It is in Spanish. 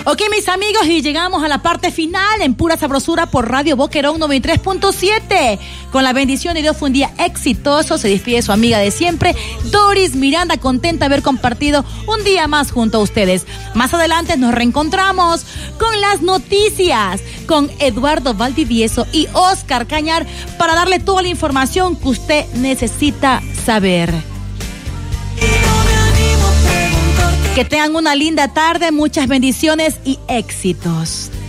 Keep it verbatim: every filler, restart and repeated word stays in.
Ok, mis amigos, y llegamos a la parte final en pura sabrosura por Radio Boquerón noventa y tres punto siete. Con la bendición de Dios, fue un día exitoso. Se despide su amiga de siempre, Doris Miranda, contenta de haber compartido un día más junto a ustedes. Más adelante nos reencontramos con las noticias, con Eduardo Valdivieso y Oscar Cañar, para darle toda la información que usted necesita saber. Que tengan una linda tarde, muchas bendiciones y éxitos.